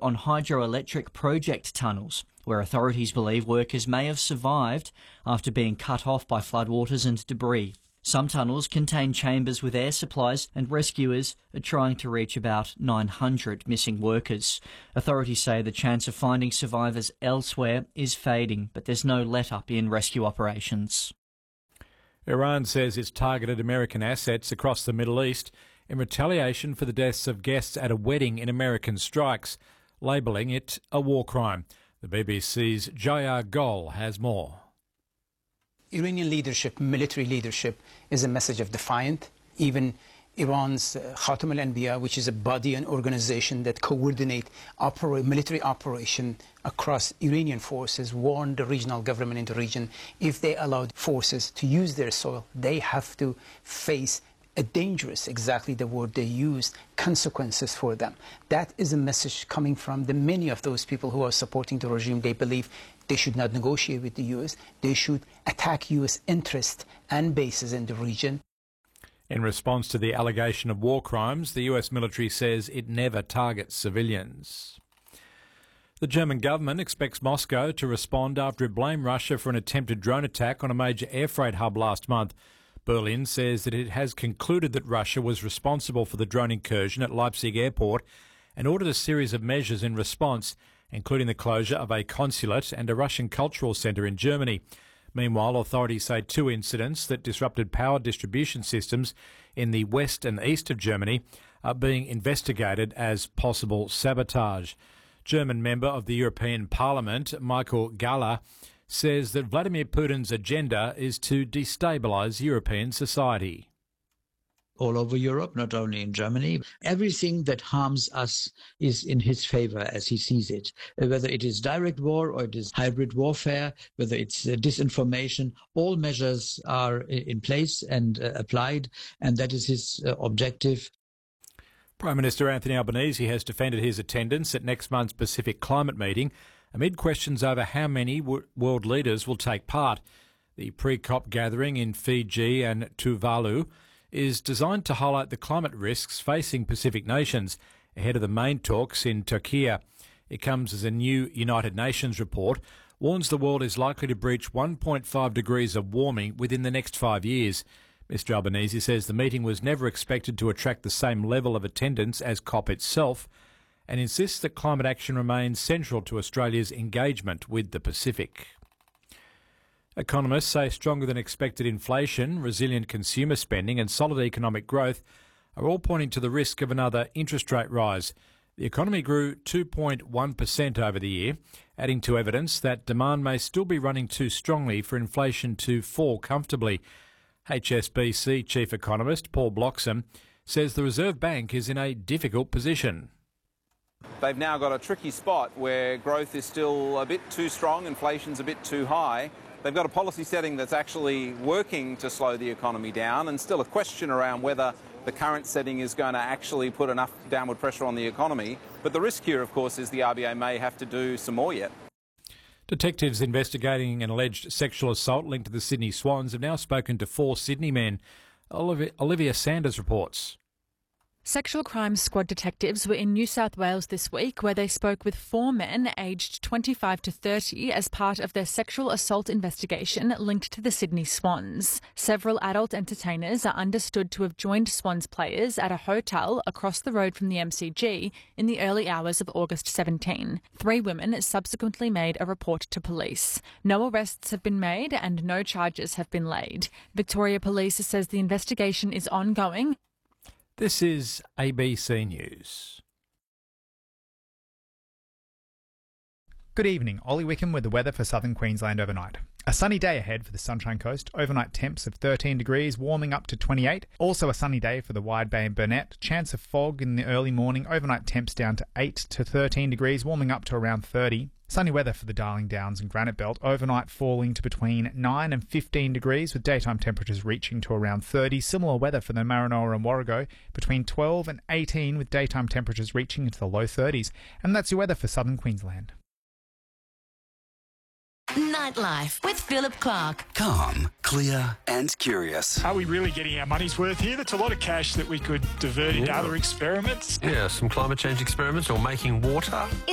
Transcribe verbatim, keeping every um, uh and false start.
on hydroelectric project tunnels, where authorities believe workers may have survived after being cut off by floodwaters and debris. Some tunnels contain chambers with air supplies, and rescuers are trying to reach about nine hundred missing workers. Authorities say the chance of finding survivors elsewhere is fading, but there's no let-up in rescue operations. Iran says it's targeted American assets across the Middle East in retaliation for the deaths of guests at a wedding in American strikes, labelling it a war crime. The B B C's Jaya Gol has more. Iranian leadership, military leadership, is a message of defiance. Even Iran's uh, Khatam al-Anbiya, which is a body and organization that coordinate opera military operation across Iranian forces, warned the regional government in the region, if they allowed forces to use their soil, they have to face a dangerous, exactly the word they used, consequences for them. That is a message coming from the many of those people who are supporting the regime. They believe they should not negotiate with the U S. They should attack U S interests and bases in the region. In response to the allegation of war crimes, the U S military says it never targets civilians. The German government expects Moscow to respond after it blamed Russia for an attempted drone attack on a major air freight hub last month. Berlin says that it has concluded that Russia was responsible for the drone incursion at Leipzig airport and ordered a series of measures in response, including the closure of a consulate and a Russian cultural centre in Germany. Meanwhile, authorities say two incidents that disrupted power distribution systems in the west and east of Germany are being investigated as possible sabotage. German member of the European Parliament, Michael Gahler, says that Vladimir Putin's agenda is to destabilise European society. All over Europe, not only in Germany. Everything that harms us is in his favour as he sees it. Whether it is direct war or it is hybrid warfare, whether it's uh, disinformation, all measures are in place and uh, applied, and that is his uh, objective. Prime Minister Anthony Albanese has defended his attendance at next month's Pacific Climate Meeting amid questions over how many w- world leaders will take part. The pre-COP gathering in Fiji and Tuvalu is designed to highlight the climate risks facing Pacific nations ahead of the main talks in Turkey. It comes as a new United Nations report warns the world is likely to breach one point five degrees of warming within the next five years. Mister Albanese says the meeting was never expected to attract the same level of attendance as COP itself, and insists that climate action remains central to Australia's engagement with the Pacific. Economists say stronger than expected inflation, resilient consumer spending and solid economic growth are all pointing to the risk of another interest rate rise. The economy grew two point one percent over the year, adding to evidence that demand may still be running too strongly for inflation to fall comfortably. H S B C Chief Economist Paul Bloxham says the Reserve Bank is in a difficult position. They've now got a tricky spot where growth is still a bit too strong, inflation's a bit too high. They've got a policy setting that's actually working to slow the economy down, and still a question around whether the current setting is going to actually put enough downward pressure on the economy. But the risk here, of course, is the R B A may have to do some more yet. Detectives investigating an alleged sexual assault linked to the Sydney Swans have now spoken to four Sydney men. Olivia, Olivia Sanders reports. Sexual Crimes Squad detectives were in New South Wales this week, where they spoke with four men aged twenty-five to thirty as part of their sexual assault investigation linked to the Sydney Swans. Several adult entertainers are understood to have joined Swans players at a hotel across the road from the M C G in the early hours of August seventeenth. Three women subsequently made a report to police. No arrests have been made and no charges have been laid. Victoria Police says the investigation is ongoing. This is A B C News. Good evening. Ollie Wickham with the weather for southern Queensland overnight. A sunny day ahead for the Sunshine Coast. Overnight temps of thirteen degrees, warming up to twenty-eight. Also a sunny day for the Wide Bay and Burnett. Chance of fog in the early morning. Overnight temps down to eight to thirteen degrees, warming up to around thirty. Sunny weather for the Darling Downs and Granite Belt. Overnight falling to between nine and fifteen degrees, with daytime temperatures reaching to around thirty. Similar weather for the Maranoa and Warrego, between twelve and eighteen, with daytime temperatures reaching into the low thirties. And that's your weather for southern Queensland. Nightlife with Philip Clark. Calm, clear and curious. Are we really getting our money's worth here? That's a lot of cash that we could divert into yeah. other experiments. Yeah, some climate change experiments or making water.